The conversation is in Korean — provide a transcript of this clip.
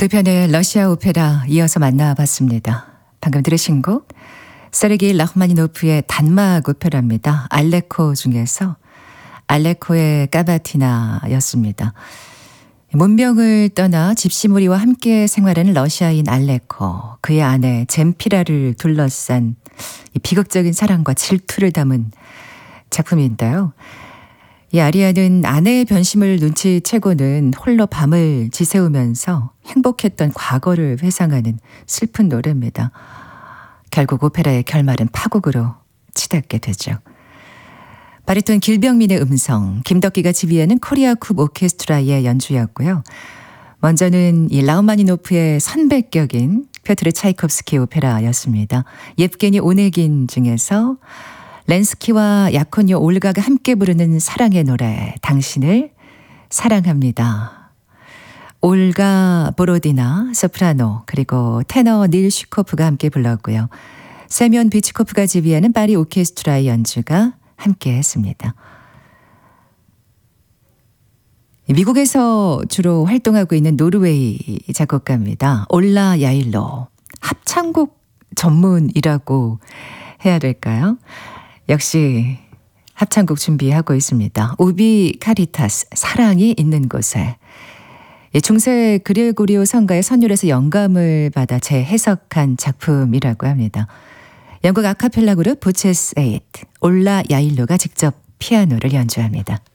두 편의 러시아 오페라 이어서 만나봤습니다. 방금 들으신 곡 세르게이 라흐마니노프의 단막 오페라입니다. 알레코 중에서 알레코의 까바티나였습니다. 문명을 떠나 집시무리와 함께 생활하는 러시아인 알레코, 그의 아내 젬피라를 둘러싼 이 비극적인 사랑과 질투를 담은 작품인데요. 이 아리아는 아내의 변심을 눈치채고는 홀로 밤을 지새우면서 행복했던 과거를 회상하는 슬픈 노래입니다. 결국 오페라의 결말은 파국으로 치닫게 되죠. 바리톤 길병민의 음성, 김덕기가 지휘하는 코리아쿱 오케스트라의 연주였고요. 먼저는 이 라흐마니노프의 선배격인 퓨트르 차이콥스키 오페라였습니다. 예프게니 오네긴 중에서 렌스키와 야코뇨 올가가 함께 부르는 사랑의 노래, 당신을 사랑합니다. 올가 보로디나 소프라노, 그리고 테너 닐 슈코프가 함께 불렀고요. 세면 비치코프가 지휘하는 파리 오케스트라의 연주가 함께 했습니다. 미국에서 주로 활동하고 있는 노르웨이 작곡가입니다. 올라 야일로. 합창곡 전문이라고 해야 될까요? 역시 합창곡 준비하고 있습니다. 우비 카리타스, 사랑이 있는 곳에. 중세 그레고리오 성가의 선율에서 영감을 받아 재해석한 작품이라고 합니다. 영국 아카펠라 그룹 부체스 에잇, 올라 야일로가 직접 피아노를 연주합니다.